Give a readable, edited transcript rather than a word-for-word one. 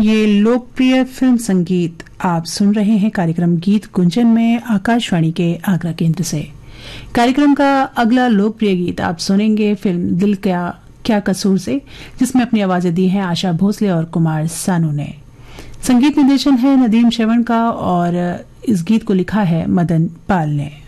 ये लोकप्रिय फिल्म संगीत आप सुन रहे हैं कार्यक्रम गीत गुंजन में आकाशवाणी के आगरा केंद्र से। कार्यक्रम का अगला लोकप्रिय गीत आप सुनेंगे फिल्म दिल का क्या कसूर से, जिसमें अपनी आवाजें दी हैं आशा भोसले और कुमार सानू ने। संगीत निर्देशन है नदीम श्रवण का और इस गीत को लिखा है मदन पाल ने।